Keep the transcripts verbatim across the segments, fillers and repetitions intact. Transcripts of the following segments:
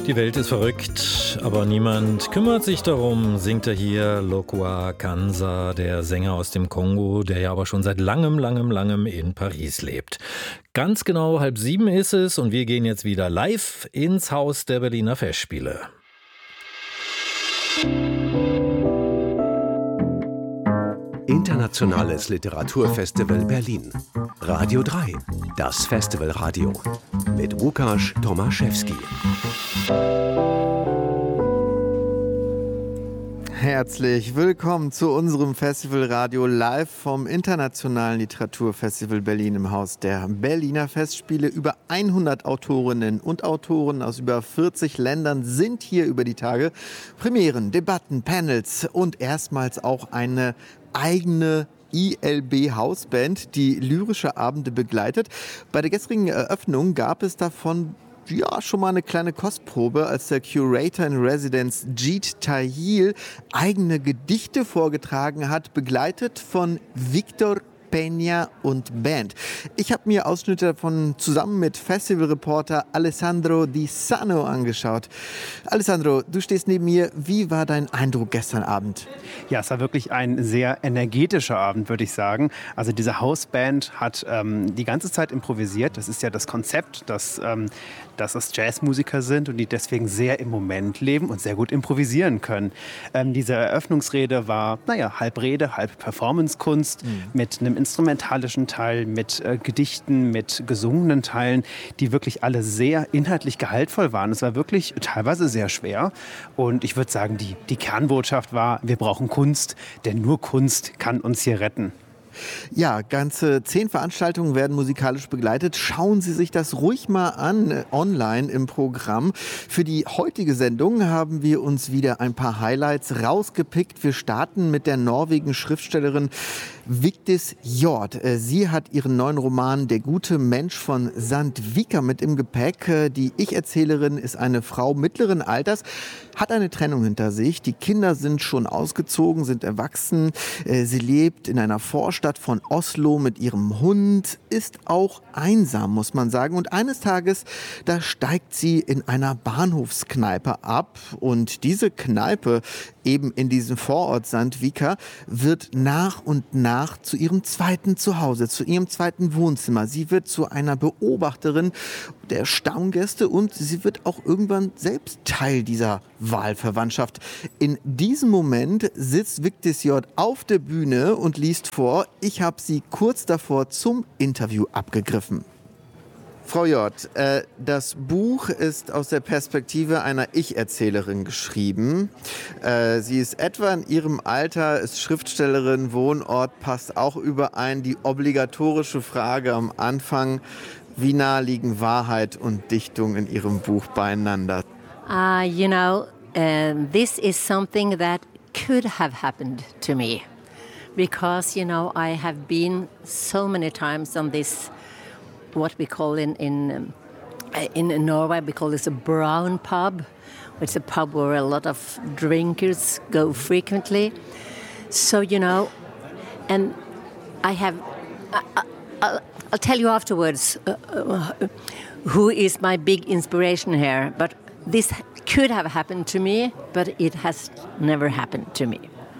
Die Welt ist verrückt, aber niemand kümmert sich darum, singt er hier Lokua Kanza, der Sänger aus dem Kongo, der ja aber schon seit langem, langem, langem in Paris lebt. Ganz genau halb sieben ist es und wir gehen jetzt wieder live ins Haus der Berliner Festspiele. Internationales Literaturfestival Berlin. Radio drei, das Festivalradio. Mit Łukasz Tomaszewski. Herzlich willkommen zu unserem Festivalradio live vom Internationalen Literaturfestival Berlin im Haus der Berliner Festspiele. Über hundert Autorinnen und Autoren aus über vierzig Ländern sind hier über die Tage. Premieren, Debatten, Panels und erstmals auch eine eigene I L B-Hausband, die lyrische Abende begleitet. Bei der gestrigen Eröffnung gab es davon ja schon mal eine kleine Kostprobe, als der Curator in Residence Jeet Tahil eigene Gedichte vorgetragen hat, begleitet von Victor Peña und Band. Ich habe mir Ausschnitte davon zusammen mit Festivalreporter Alessandro Di Sano angeschaut. Alessandro, du stehst neben mir. Wie war dein Eindruck gestern Abend? Ja, es war wirklich ein sehr energetischer Abend, würde ich sagen. Also diese Hausband hat ähm, die ganze Zeit improvisiert. Das ist ja das Konzept, dass, ähm, dass es Jazzmusiker sind und die deswegen sehr im Moment leben und sehr gut improvisieren können. Ähm, diese Eröffnungsrede war, naja, halb Rede, halb Performancekunst mhm. mit einem instrumentalischen Teil, mit äh, Gedichten, mit gesungenen Teilen, die wirklich alle sehr inhaltlich gehaltvoll waren. Es war wirklich teilweise sehr schwer. Und ich würde sagen, die, die Kernbotschaft war, wir brauchen Kunst, denn nur Kunst kann uns hier retten. Ja, ganze zehn Veranstaltungen werden musikalisch begleitet. Schauen Sie sich das ruhig mal an, äh, online im Programm. Für die heutige Sendung haben wir uns wieder ein paar Highlights rausgepickt. Wir starten mit der norwegischen Schriftstellerin Vigdis Hjorth. Sie hat ihren neuen Roman Der gute Mensch von Sandvika mit im Gepäck. Die Ich-Erzählerin ist eine Frau mittleren Alters, hat eine Trennung hinter sich. Die Kinder sind schon ausgezogen, sind erwachsen. Sie lebt in einer Vorstadt von Oslo mit ihrem Hund, ist auch einsam, muss man sagen. Und eines Tages, da steigt sie in einer Bahnhofskneipe ab. Und diese Kneipe, eben in diesem Vorort Sandvika, wird nach und nach zu ihrem zweiten Zuhause, zu ihrem zweiten Wohnzimmer. Sie wird zu einer Beobachterin der Stammgäste und sie wird auch irgendwann selbst Teil dieser Wahlverwandtschaft. In diesem Moment sitzt Vigdis Hjorth auf der Bühne und liest vor. Ich habe sie kurz davor zum Interview abgegriffen. Frau Hjorth, äh, das Buch ist aus der Perspektive einer Ich-Erzählerin geschrieben. Äh, sie ist etwa in ihrem Alter, ist Schriftstellerin, Wohnort, passt auch überein. Die obligatorische Frage am Anfang, wie nah liegen Wahrheit und Dichtung in Ihrem Buch beieinander? Uh, you know, uh, this is something that could have happened to me. Because, you know, I have been so many times on this what we call in in um, in Norway we call this a brown pub. It's a pub where a lot of drinkers go frequently. So you know, and I have. I, I'll, I'll tell you afterwards uh, uh, who is my big inspiration here. But this could have happened to me, but it has never happened to me.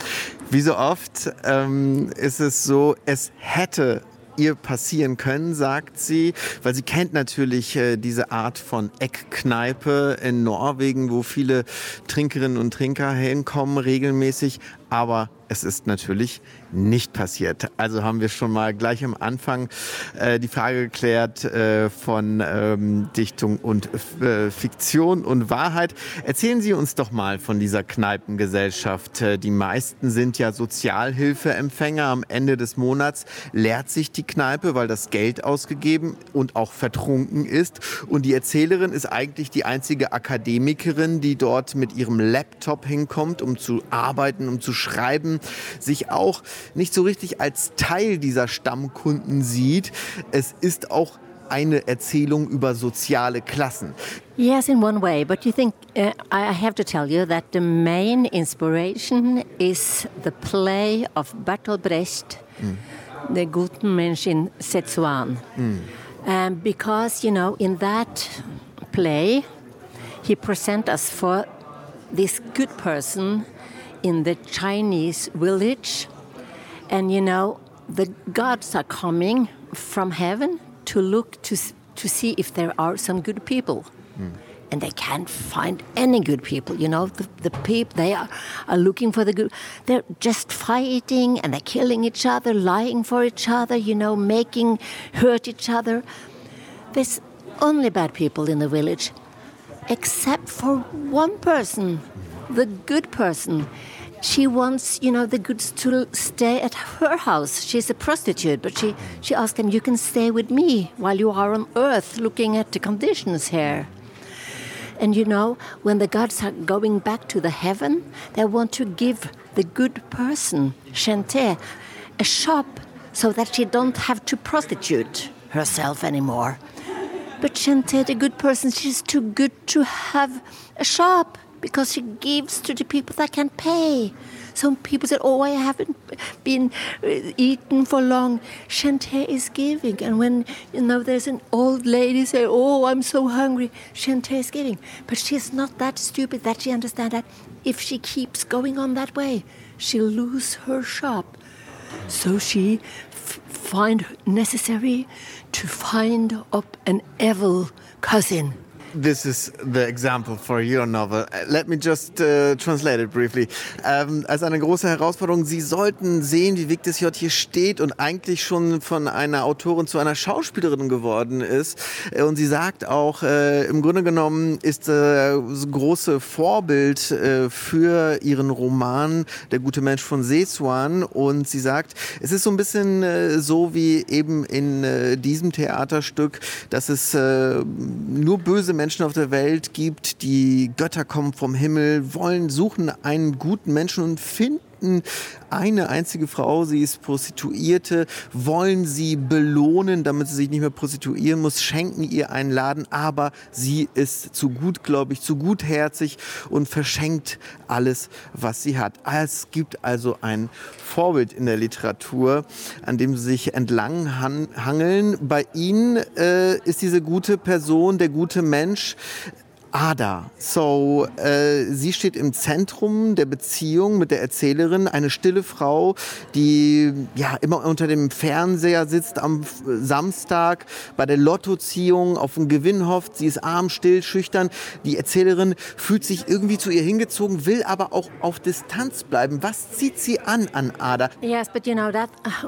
Wie so oft ähm, ist es so, es hätte ihr passieren können, sagt sie, weil sie kennt natürlich äh, diese Art von Eckkneipe in Norwegen, wo viele Trinkerinnen und Trinker hinkommen regelmäßig, aber es ist natürlich nicht passiert. Also haben wir schon mal gleich am Anfang äh, die Frage geklärt äh, von ähm, Dichtung und äh, Fiktion und Wahrheit. Erzählen Sie uns doch mal von dieser Kneipengesellschaft. Die meisten sind ja Sozialhilfeempfänger. Am Ende des Monats leert sich die Kneipe, weil das Geld ausgegeben und auch vertrunken ist. Und die Erzählerin ist eigentlich die einzige Akademikerin, die dort mit ihrem Laptop hinkommt, um zu arbeiten, um zu schreiben, sich auch nicht so richtig als Teil dieser Stammkunden sieht. Es ist auch eine Erzählung über soziale Klassen. Yes, in one way, but you think uh, I have to tell you that the main inspiration is the play of Bertolt Brecht, mm. The Guten Mensch in Szechuan. Mm. Um, because, you know, in that play, he present us for this good person in the Chinese village. And you know, the gods are coming from heaven to look to to see if there are some good people. Mm. And they can't find any good people. You know, the, the people, they are, are looking for the good. They're just fighting and they're killing each other, lying for each other, you know, making, hurt each other. There's only bad people in the village, except for one person, the good person. She wants, you know, the goods to stay at her house. She's a prostitute, but she, she asked them, you can stay with me while you are on earth looking at the conditions here. And you know, when the gods are going back to the heaven, they want to give the good person, Shente, a shop so that she don't have to prostitute herself anymore. But Shente, the good person, she's too good to have a shop because she gives to the people that can pay. Some people said, oh, I haven't been eaten for long. Shente is giving. And when, you know, there's an old lady say, oh, I'm so hungry, Shente is giving. But she's not that stupid that she understands that if she keeps going on that way, she'll lose her shop. So she f- find necessary to find up an evil cousin. This is the example for your novel. Let me just uh, translate it briefly. Ähm, als eine große Herausforderung, Sie sollten sehen, wie Vic Desjot hier steht und eigentlich schon von einer Autorin zu einer Schauspielerin geworden ist. Und sie sagt auch, äh, im Grunde genommen ist äh, das große Vorbild äh, für ihren Roman Der gute Mensch von Szechuan. Und sie sagt, es ist so ein bisschen äh, so wie eben in äh, diesem Theaterstück, dass es äh, nur böse Menschen Menschen auf der Welt gibt, die Götter kommen vom Himmel, wollen, suchen einen guten Menschen und finden eine einzige Frau, sie ist Prostituierte, wollen sie belohnen, damit sie sich nicht mehr prostituieren muss, schenken ihr einen Laden, aber sie ist zu gutgläubig, zu gutherzig und verschenkt alles, was sie hat. Es gibt also ein Vorbild in der Literatur, an dem sie sich entlang han- hangeln. Bei Ihnen äh, ist diese gute Person, der gute Mensch, Ada. So, äh, sie steht im Zentrum der Beziehung mit der Erzählerin, eine stille Frau, die ja immer unter dem Fernseher sitzt am Samstag, bei der Lottoziehung auf den Gewinn hofft. Sie ist arm, still, schüchtern. Die Erzählerin fühlt sich irgendwie zu ihr hingezogen, will aber auch auf Distanz bleiben. Was zieht sie an an Ada? Yes, but you know that